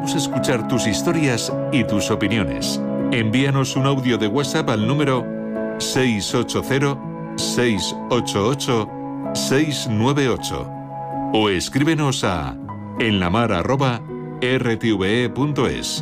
Queremos escuchar tus historias y tus opiniones. Envíanos un audio de WhatsApp al número 680-688-698 o escríbenos a enlamar@rtve.es.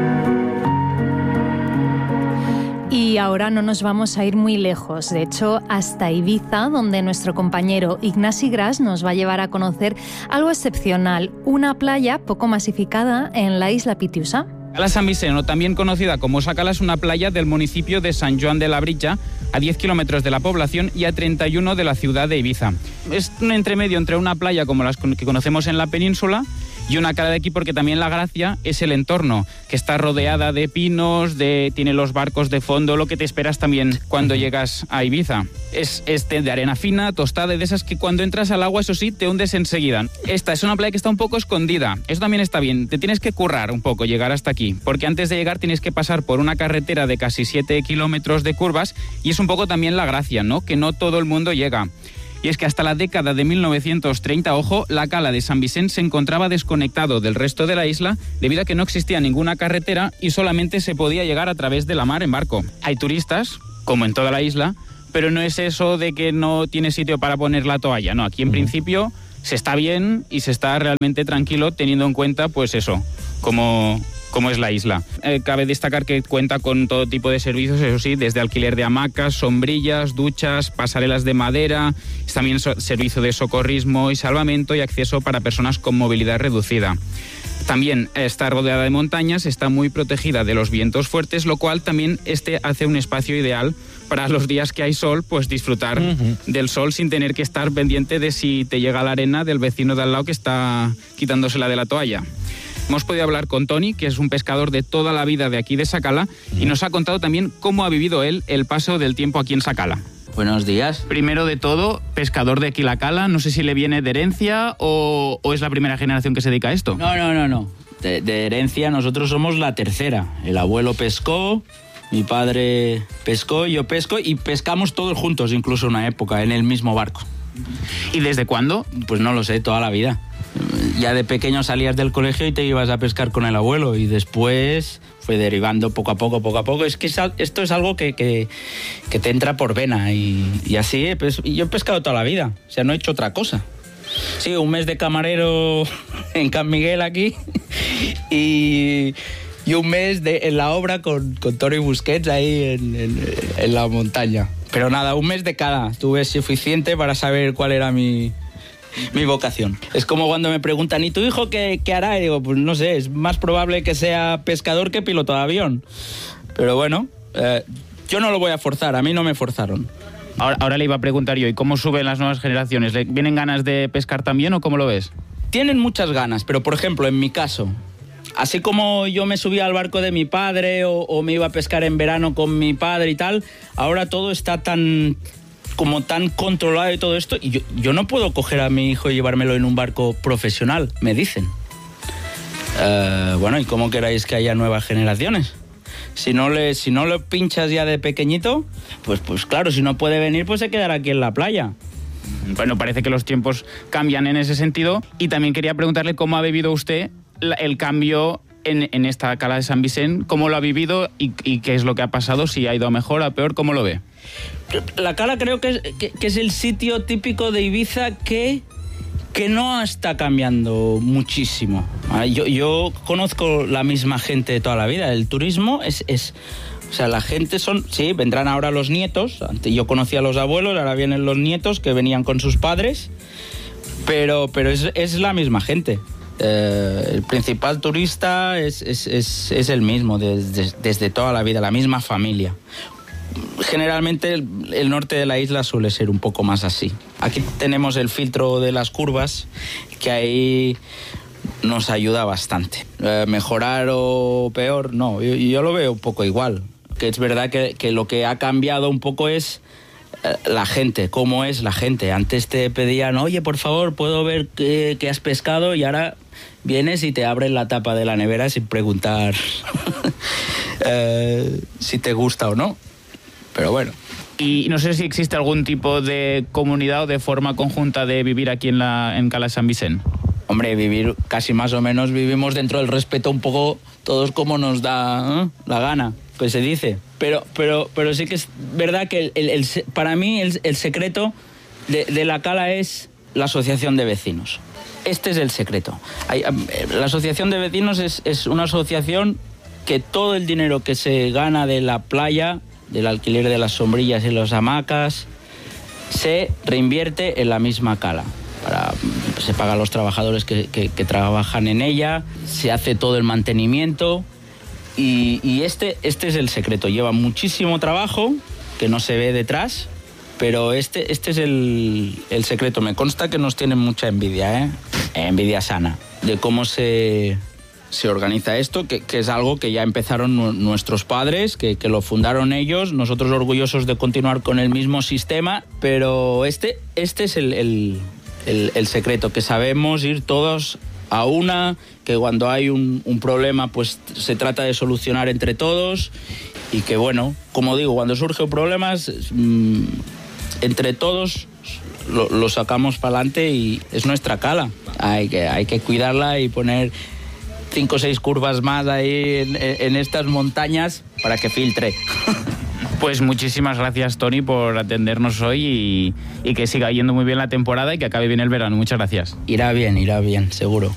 Y ahora no nos vamos a ir muy lejos, de hecho hasta Ibiza, donde nuestro compañero Ignasi Gras nos va a llevar a conocer algo excepcional, una playa poco masificada en la isla Pitiusa. Cala Sant Vicent, o también conocida como Sa Cala, es una playa del municipio de Sant Joan de Labritja, a 10 kilómetros de la población y a 31 de la ciudad de Ibiza. Es un entremedio entre una playa como las que conocemos en la península y una cala de aquí, porque también la gracia es el entorno, que está rodeada de pinos, tiene los barcos de fondo, lo que te esperas también cuando llegas a Ibiza. Es de arena fina, tostada, y de esas que cuando entras al agua, eso sí, te hundes enseguida. Esta es una playa que está un poco escondida. Eso también está bien. Te tienes que currar un poco llegar hasta aquí, porque antes de llegar tienes que pasar por una carretera de casi 7 kilómetros de curvas, y es un poco también la gracia, ¿no? Que no todo el mundo llega. Y es que hasta la década de 1930, ojo, la cala de Sant Vicent se encontraba desconectado del resto de la isla debido a que no existía ninguna carretera y solamente se podía llegar a través de la mar en barco. Hay turistas, como en toda la isla, pero no es eso de que no tiene sitio para poner la toalla, no. Aquí en principio se está bien y se está realmente tranquilo teniendo en cuenta, pues eso, como es la isla. Cabe destacar que cuenta con todo tipo de servicios, eso sí, desde alquiler de hamacas, sombrillas, duchas, pasarelas de madera, también servicio de socorrismo y salvamento y acceso para personas con movilidad reducida. También está rodeada de montañas, está muy protegida de los vientos fuertes, lo cual también hace un espacio ideal para los días que hay sol, pues disfrutar del sol sin tener que estar pendiente de si te llega la arena del vecino de al lado que está quitándosela de la toalla. Hemos podido hablar con Toni, que es un pescador de toda la vida de aquí de Sa Cala, y nos ha contado también cómo ha vivido él el paso del tiempo aquí en Sa Cala. Buenos días. Primero de todo, pescador de aquí la Cala, no sé si le viene de herencia o es la primera generación que se dedica a esto. No. De herencia nosotros somos la tercera. El abuelo pescó, mi padre pescó, yo pesco y pescamos todos juntos, incluso una época, en el mismo barco. ¿Y desde cuándo? Pues no lo sé, toda la vida. Ya de pequeño salías del colegio y te ibas a pescar con el abuelo y después fue derivando poco a poco. Es que esto es algo que te entra por vena y así, pues, yo he pescado toda la vida, o sea, no he hecho otra cosa. Sí, un mes de camarero en Can Miguel aquí y un mes en la obra con Toni Busquets ahí en la montaña. Pero nada, un mes de cada, tuve suficiente para saber cuál era mi vocación. Es como cuando me preguntan, ¿y tu hijo qué hará? Y digo, pues no sé, es más probable que sea pescador que piloto de avión. Pero bueno, yo no lo voy a forzar, a mí no me forzaron. Ahora le iba a preguntar yo, ¿y cómo suben las nuevas generaciones? ¿Le vienen ganas de pescar también o cómo lo ves? Tienen muchas ganas, pero por ejemplo, en mi caso, así como yo me subía al barco de mi padre o me iba a pescar en verano con mi padre y tal, ahora todo está tan controlado y todo esto, y yo no puedo coger a mi hijo y llevármelo en un barco profesional, me dicen. Bueno, ¿y cómo queráis que haya nuevas generaciones? Si no lo pinchas ya de pequeñito, pues claro, si no puede venir, pues se quedará aquí en la playa. Bueno, parece que los tiempos cambian en ese sentido, y también quería preguntarle cómo ha vivido usted el cambio en esta cala de Sant Vicent, cómo lo ha vivido y qué es lo que ha pasado, si ha ido a mejor, a peor, ¿cómo lo ve? La cala creo que es el sitio típico de Ibiza que no está cambiando muchísimo. Yo conozco la misma gente de toda la vida. El turismo o sea, la gente sí, vendrán ahora los nietos. Antes yo conocía a los abuelos, ahora vienen los nietos que venían con sus padres, pero es la misma gente. El principal turista es el mismo desde toda la vida, la misma familia. Generalmente el norte de la isla suele ser un poco más así. Aquí tenemos el filtro de las curvas, que ahí nos ayuda bastante. Mejorar o peor, no, yo lo veo un poco igual. Que es verdad que lo que ha cambiado un poco es la gente, cómo es la gente. Antes te pedían, oye, por favor, ¿puedo ver qué has pescado? Y ahora vienes y te abren la tapa de la nevera sin preguntar si te gusta o no. Pero bueno. Y no sé si existe algún tipo de comunidad o de forma conjunta de vivir aquí en Cala Sant Vicent. Hombre, vivir casi más o menos vivimos dentro del respeto un poco todos como nos da la gana, que se dice. Pero sí que es verdad que para mí el secreto de la cala es la asociación de vecinos. Este es el secreto. La asociación de vecinos es una asociación que todo el dinero que se gana de la playa, del alquiler de las sombrillas y las hamacas, se reinvierte en la misma cala. Se paga a los trabajadores que trabajan en ella, se hace todo el mantenimiento y este es el secreto. Lleva muchísimo trabajo que no se ve detrás, pero este es el secreto. Me consta que nos tienen mucha envidia, envidia sana, de cómo se organiza esto, que es algo que ya empezaron nuestros padres, que lo fundaron ellos, nosotros orgullosos de continuar con el mismo sistema, pero este es el secreto, que sabemos ir todos a una, que cuando hay un problema pues se trata de solucionar entre todos y que bueno, como digo, cuando surgen problemas entre todos lo sacamos para adelante y es nuestra cala. Hay que cuidarla y poner 5 o 6 curvas más ahí en estas montañas para que filtre. Pues muchísimas gracias, Toni, por atendernos hoy y que siga yendo muy bien la temporada y que acabe bien el verano. Muchas gracias. Irá bien, seguro.